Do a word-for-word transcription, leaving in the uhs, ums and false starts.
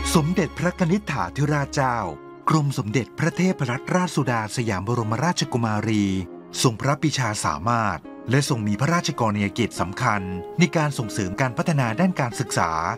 สมเด็จพระกนิษฐาธิราชเจ้ากรมสมเด็จพระเทพรัตนราชสุดาสยามบรมราชกุมารีทรงพระปรีชาสามารถและทรงมีพระราชกรณียกิจสำคัญในการส่งเสริมการพัฒนาด้านการศึกษา